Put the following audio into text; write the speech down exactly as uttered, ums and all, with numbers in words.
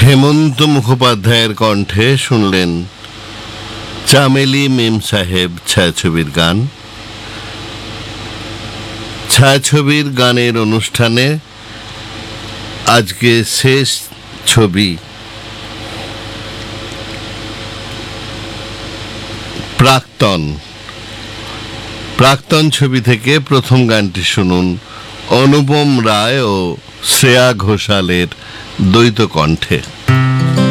হেমন্ত মুখোপাধ্যায়ের কণ্ঠে শুনলেন চামেলি মেম সাহেব ছায়াছবির গান। ছায়াছবির গানের অনুষ্ঠানে আজকে শেষ ছবি প্রাক্তন। প্রাক্তন ছবি থেকে প্রথম গানটি শুনুন অনুপম রায় ও শ্রেয়া ঘোষালের দ্বৈত কণ্ঠে।